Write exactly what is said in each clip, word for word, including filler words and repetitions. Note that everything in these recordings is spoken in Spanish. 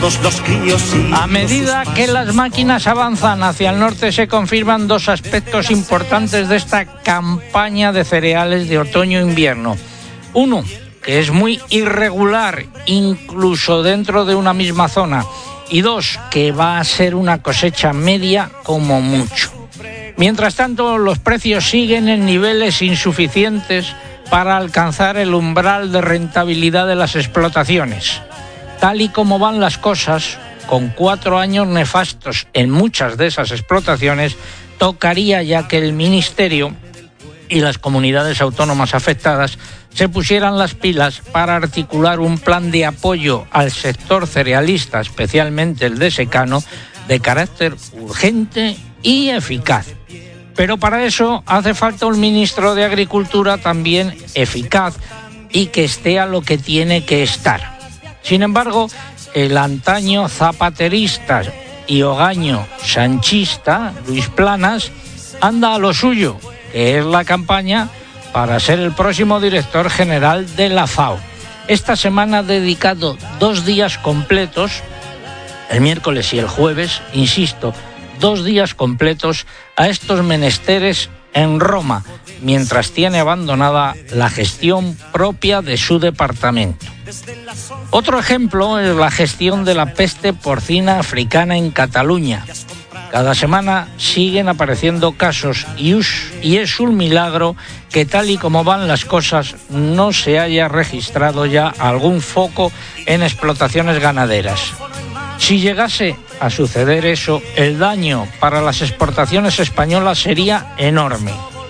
todos los críos y A medida que las máquinas avanzan hacia el norte, se confirman dos aspectos importantes de esta campaña de cereales de otoño-invierno. Uno, que es muy irregular, incluso dentro de una misma zona. Y dos, que va a ser una cosecha media como mucho. Mientras tanto, los precios siguen en niveles insuficientes para alcanzar el umbral de rentabilidad de las explotaciones. Tal y como van las cosas, con cuatro años nefastos en muchas de esas explotaciones, tocaría ya que el Ministerio y las comunidades autónomas afectadas se pusieran las pilas para articular un plan de apoyo al sector cerealista, especialmente el de secano, de carácter urgente y eficaz. Pero para eso hace falta un ministro de Agricultura también eficaz y que esté a lo que tiene que estar. Sin embargo, el antaño zapaterista y hogaño sanchista, Luis Planas, anda a lo suyo, que es la campaña para ser el próximo director general de la FAO. Esta semana ha dedicado dos días completos, el miércoles y el jueves, insisto, dos días completos a estos menesteres en Roma, mientras tiene abandonada la gestión propia de su departamento. Otro ejemplo es la gestión de la peste porcina africana en Cataluña. Cada semana siguen apareciendo casos y es un milagro que, tal y como van las cosas, no se haya registrado ya algún foco en explotaciones ganaderas. Si llegase a suceder eso, el daño para las exportaciones españolas sería enorme.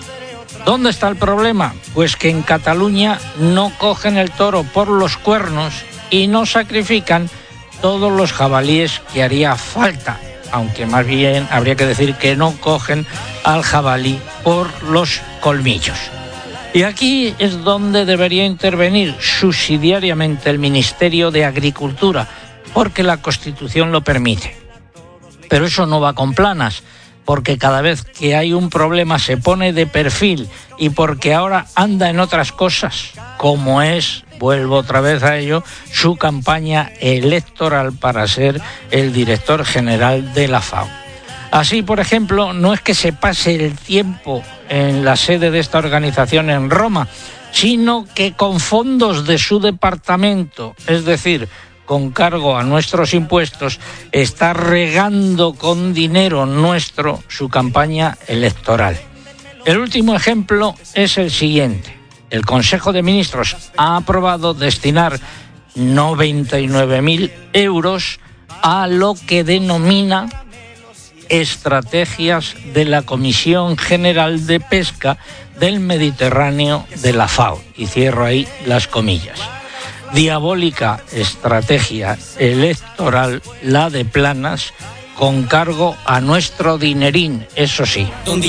¿Dónde está el problema? Pues que en Cataluña no cogen el toro por los cuernos y no sacrifican todos los jabalíes que haría falta, aunque más bien habría que decir que no cogen al jabalí por los colmillos. Y aquí es donde debería intervenir subsidiariamente el Ministerio de Agricultura, porque la Constitución lo permite. Pero eso no va con Planas, porque cada vez que hay un problema se pone de perfil y porque ahora anda en otras cosas, como es, vuelvo otra vez a ello, su campaña electoral para ser el director general de la FAO. Así, por ejemplo, no es que se pase el tiempo en la sede de esta organización en Roma, sino que con fondos de su departamento, es decir, con cargo a nuestros impuestos, está regando con dinero nuestro su campaña electoral. El último ejemplo es el siguiente. El Consejo de Ministros ha aprobado destinar noventa y nueve mil euros a lo que denomina estrategias de la Comisión General de Pesca del Mediterráneo de la FAO. Y cierro ahí las comillas. Diabólica estrategia electoral la de Planas, con cargo a nuestro dinerín, eso sí.